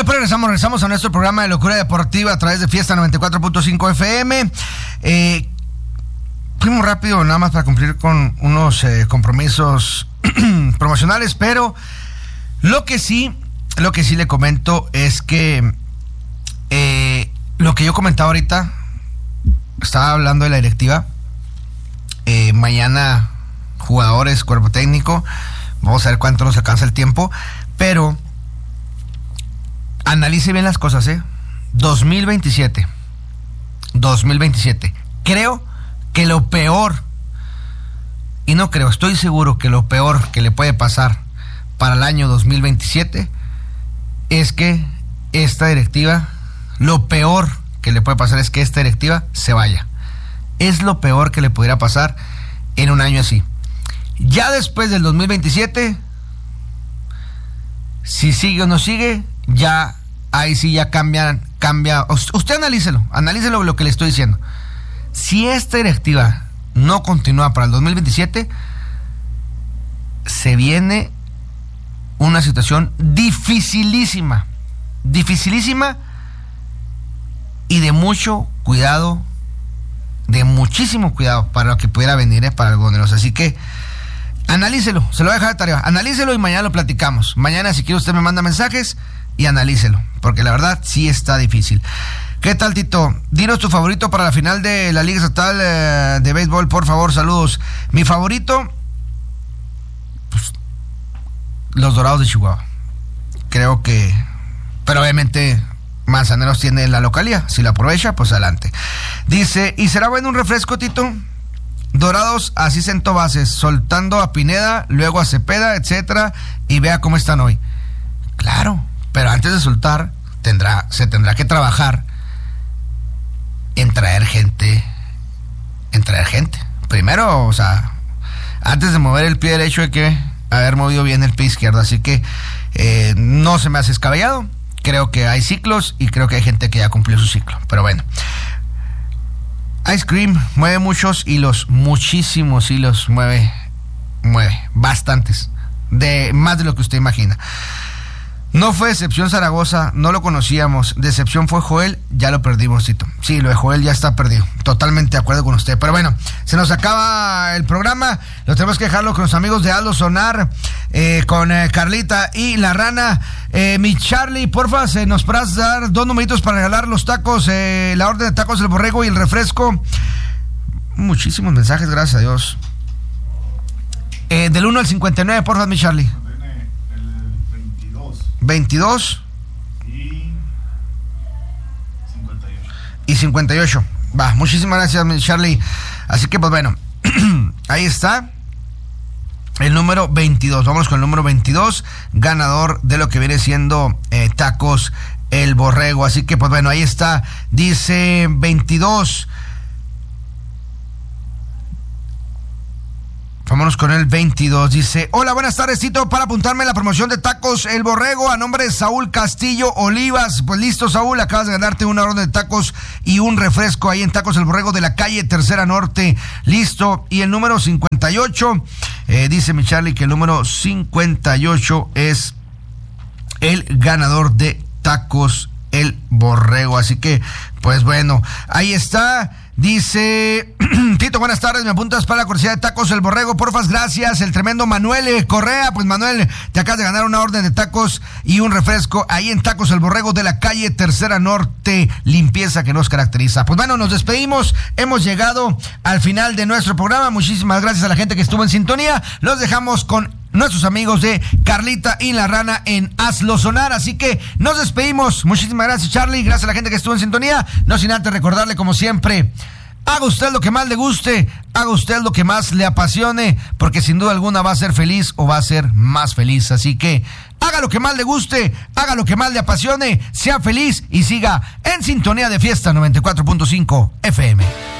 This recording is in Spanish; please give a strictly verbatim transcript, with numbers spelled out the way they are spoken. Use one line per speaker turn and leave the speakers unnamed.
después regresamos, regresamos a nuestro programa de Locura Deportiva a través de Fiesta noventa y cuatro punto cinco F M. Eh, fuimos rápido nada más para cumplir con unos eh, compromisos promocionales, pero lo que sí, lo que sí le comento es que eh, lo que yo comentaba ahorita, estaba hablando de la directiva, eh, mañana jugadores, cuerpo técnico, vamos a ver cuánto nos alcanza el tiempo, pero analice bien las cosas, ¿eh? dos mil veintisiete. dos mil veintisiete. Creo que lo peor, y no creo, estoy seguro que lo peor que le puede pasar para el año dos mil veintisiete es que esta directiva, lo peor que le puede pasar es que esta directiva se vaya. Es lo peor que le pudiera pasar en un año así. Ya después del dos mil veintisiete, si sigue o no sigue, ya ahí sí ya cambian, cambia. Usted analícelo, analícelo lo que le estoy diciendo. Si esta directiva no continúa para el dos mil veintisiete, se viene una situación dificilísima, dificilísima y de mucho cuidado, de muchísimo cuidado para lo que pudiera venir, ¿eh? Para Algodoneros. Así que analícelo, se lo voy a dejar de tarea, analícelo y mañana lo platicamos. Mañana, si quiere, usted me manda mensajes y analícelo, porque la verdad sí está difícil. ¿Qué tal, Tito? Dinos tu favorito para la final de la Liga Estatal eh, de Béisbol, por favor, saludos. Mi favorito, pues, los Dorados de Chihuahua. Creo que, pero obviamente Manzaneros tiene la localía, si la aprovecha, pues adelante. Dice, ¿y será bueno un refresco, Tito? Dorados así sentó bases, soltando a Pineda, luego a Cepeda, etcétera, y vea cómo están hoy. Claro, pero antes de soltar, tendrá, se tendrá que trabajar en traer gente, en traer gente. Primero, o sea, antes de mover el pie derecho hay que haber movido bien el pie izquierdo, así que eh, no se me hace descabellado. Creo que hay ciclos y creo que hay gente que ya cumplió su ciclo, pero bueno. Ice Cream mueve muchos hilos, muchísimos hilos mueve, mueve, bastantes, de más de lo que usted imagina. No fue decepción Zaragoza, no lo conocíamos. Decepción fue Joel, ya lo perdimos, Tito. Sí, lo de Joel ya está perdido. Totalmente de acuerdo con usted. Pero bueno, se nos acaba el programa. Lo tenemos que dejarlo con los amigos de Hazlo Sonar, eh, con eh, Carlita y La Rana. Eh, mi Charlie, porfa, se nos podrás dar dos numeritos para regalar los tacos, eh, la orden de tacos del borrego y el refresco. Muchísimos mensajes, gracias a Dios. Eh, del uno al cincuenta y nueve, porfa, mi Charlie. veintidós
y cincuenta y ocho.
Y cincuenta y ocho. Va, muchísimas gracias, Charlie. Así que, pues bueno, ahí está el número veintidós. Vamos con el número veintidós, ganador de lo que viene siendo eh, Tacos El Borrego. Así que, pues bueno, ahí está. Dice veintidós. Vámonos con el veintidós. Dice, hola, buenas tardes, Tito, para apuntarme a la promoción de Tacos El Borrego a nombre de Saúl Castillo Olivas. Pues listo, Saúl, acabas de ganarte una orden de tacos y un refresco ahí en Tacos El Borrego de la calle Tercera Norte. Listo. Y el número cincuenta y ocho, eh, dice mi Charlie que el número cincuenta y ocho es el ganador de Tacos El Borrego. Así que, pues bueno, ahí está. Dice, Tito, buenas tardes, me apuntas para la cortesía de Tacos El Borrego, porfas, gracias. El tremendo Manuel Correa, pues Manuel, te acabas de ganar una orden de tacos y un refresco ahí en Tacos El Borrego de la calle Tercera Norte, limpieza que nos caracteriza. Pues bueno, nos despedimos, hemos llegado al final de nuestro programa. Muchísimas gracias a la gente que estuvo en sintonía. Los dejamos con nuestros amigos de Carlita y La Rana en Hazlo Sonar, así que nos despedimos. Muchísimas gracias, Charlie, gracias a la gente que estuvo en sintonía, no sin antes recordarle, como siempre, haga usted lo que más le guste, haga usted lo que más le apasione, porque sin duda alguna va a ser feliz o va a ser más feliz, así que haga lo que más le guste, haga lo que más le apasione, sea feliz y siga en sintonía de Fiesta noventa y cuatro punto cinco F M.